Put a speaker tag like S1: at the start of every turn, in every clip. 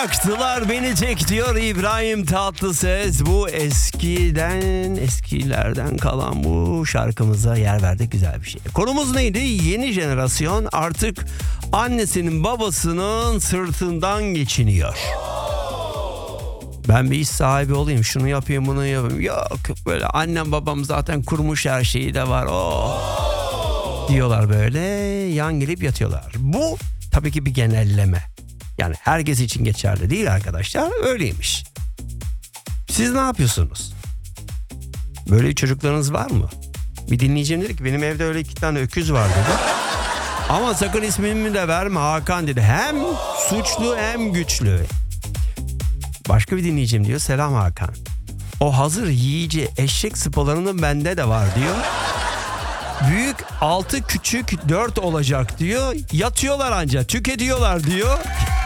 S1: Bıraktılar beni tek diyor İbrahim Tatlıses. Bu eskilerden kalan bu şarkımıza yer verdik, güzel bir şey. Konumuz neydi? Yeni jenerasyon artık annesinin babasının sırtından geçiniyor. Ben bir iş sahibi olayım, şunu yapayım bunu yapayım. Yok, böyle annem babam zaten kurmuş, her şeyi de var. Diyorlar, böyle yan gelip yatıyorlar. Bu tabii ki bir genelleme. Yani herkes için geçerli değil arkadaşlar, öyleymiş. Siz ne yapıyorsunuz? Böyle çocuklarınız var mı? Bir dinleyeceğim dedi ki benim evde öyle 2 tane öküz var dedi. Ama sakın ismimi de verme Hakan dedi. Hem suçlu hem güçlü. Başka bir dinleyeceğim diyor, selam Hakan. O hazır yiyici eşek sıpalarının bende de var diyor. Büyük 6 küçük 4 olacak diyor. Yatıyorlar anca, tüketiyorlar diyor.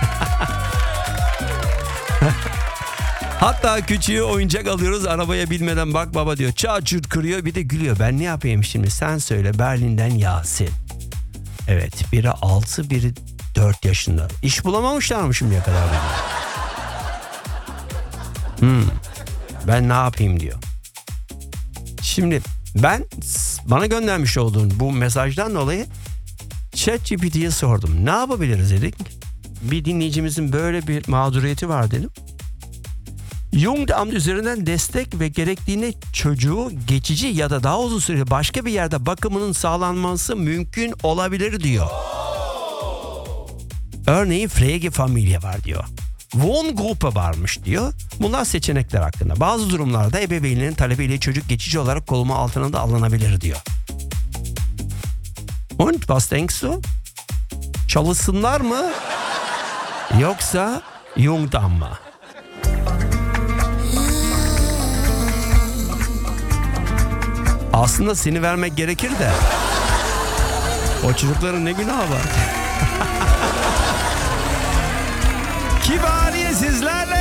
S1: Hatta küçüğü oyuncak alıyoruz, arabaya binmeden bak baba diyor. Çat çut kırıyor, bir de gülüyor. Ben ne yapayım şimdi, sen söyle. Berlin'den Yasin. Evet, biri 6 biri 4 yaşında. İş bulamamışlar mı şimdiye kadar? Ben ne yapayım diyor. Şimdi bana göndermiş olduğun bu mesajdan dolayı ChatGPT'ye sordum. Ne yapabiliriz dedik. Bir dinleyicimizin böyle bir mağduriyeti var dedim. Jugendamt üzerinden destek ve gerektiğinde çocuğu geçici ya da daha uzun süre başka bir yerde bakımının sağlanması mümkün olabilir diyor. Örneğin Pflegefamilie var diyor. Wohngruppe varmış diyor. Bunlar seçenekler hakkında. Bazı durumlarda ebeveynlerin talebiyle çocuk geçici olarak koruma altına da alınabilir diyor. Und was denkst du? Çalışsınlar mı? Yoksa Jugendamt mı? Aslında seni vermek gerekir de o çocukların ne günahı var? Kibariye sizlerle.